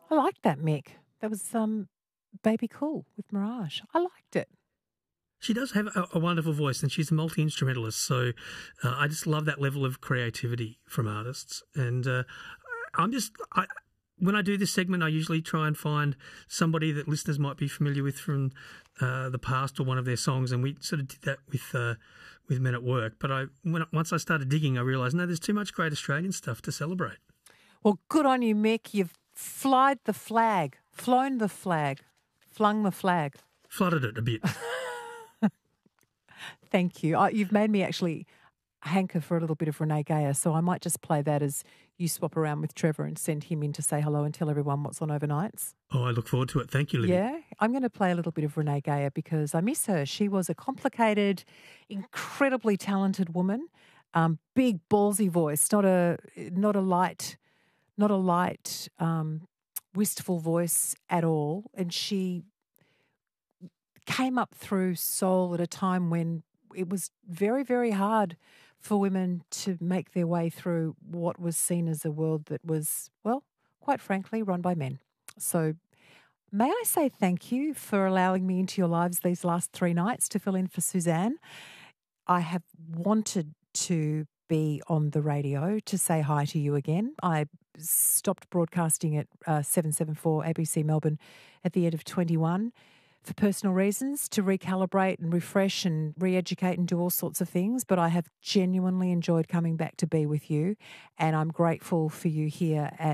I liked that, Mick. That was Baby Cool with Mirage. I liked it. She does have a wonderful voice, and she's a multi-instrumentalist, so I just love that level of creativity from artists. And when I do this segment, I usually try and find somebody that listeners might be familiar with from the past or one of their songs, and we sort of did that with Men at Work. But once I started digging, I realised, no, there's too much great Australian stuff to celebrate. Well, good on you, Mick. You've flown the flag, flung the flag. Flooded it a bit. Thank you. You've made me actually hanker for a little bit of Renee Geyer, so I might just play that as you swap around with Trevor and send him in to say hello and tell everyone what's on overnights. Oh, I look forward to it. Thank you, Libby. Yeah, I'm going to play a little bit of Renee Geyer because I miss her. She was a complicated, incredibly talented woman, big ballsy voice, not a light, wistful voice at all, and she came up through soul at a time when it was very, very hard for women to make their way through what was seen as a world that was, well, quite frankly, run by men. So may I say thank you for allowing me into your lives these last 3 nights to fill in for Suzanne. I have wanted to be on the radio to say hi to you again. I stopped broadcasting at 774 ABC Melbourne at the end of 21 for personal reasons, to recalibrate and refresh and re-educate and do all sorts of things. But I have genuinely enjoyed coming back to be with you, and I'm grateful for you here at